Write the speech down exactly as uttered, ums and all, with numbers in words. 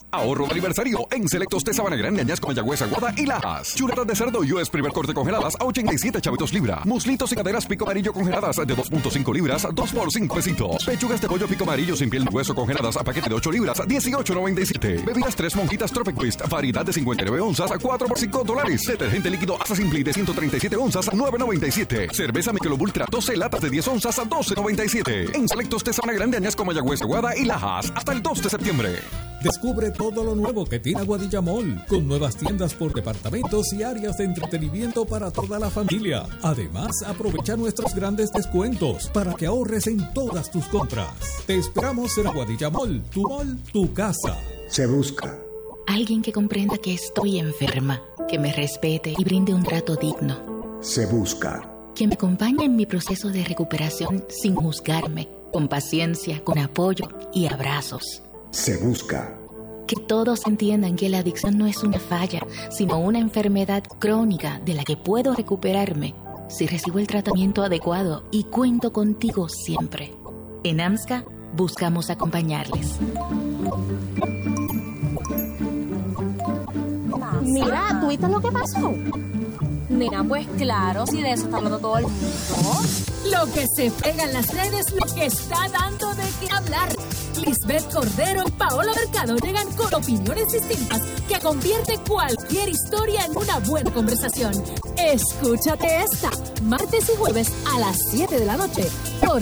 Ahorro de aniversario en Selectos de Sabana Grande, Añasco, Mayagüez, Aguada y Lajas. Chuletas de cerdo U S primer corte congeladas a ochenta y siete chavitos libra. Muslitos y caderas pico amarillo congeladas de dos punto cinco libras, dos por cinco pesitos. Pechugas de pollo pico amarillo sin piel ni hueso congeladas a paquete de ocho libras, dieciocho noventa y siete. Bebidas tres monjitas Tropic Twist, variedad de cincuenta y nueve onzas, cuatro por cinco dólares. Detergente líquido Asa Simply de ciento treinta y siete onzas, nueve noventa y siete. Cerveza Michelob Ultra doce latas de diez onzas a doce noventa y siete. En Selectos de Sabana Grande, Añasco, Mayagüez, Aguada y Lajas hasta el dos de septiembre. Descubre todo lo nuevo que tiene Aguadilla Mall, con nuevas tiendas por departamentos y áreas de entretenimiento para toda la familia. Además, aprovecha nuestros grandes descuentos para que ahorres en todas tus compras. Te esperamos en Aguadilla Mall, tu mall, tu casa. Se busca alguien que comprenda que estoy enferma, que me respete y brinde un trato digno. Se busca que me acompañe en mi proceso de recuperación sin juzgarme, con paciencia, con apoyo y abrazos. Se busca que todos entiendan que la adicción no es una falla, sino una enfermedad crónica de la que puedo recuperarme si recibo el tratamiento adecuado y cuento contigo siempre. En AMSCA buscamos acompañarles. Mira, ¿tú viste lo que pasó? Mira, pues claro, si de eso está hablando todo el mundo. Lo que se pega en las redes, lo que está dando de qué hablar. Lisbeth Cordero y Paola Mercado llegan con opiniones distintas que convierte cualquier historia en una buena conversación. Escúchate esta, martes y jueves a las siete de la noche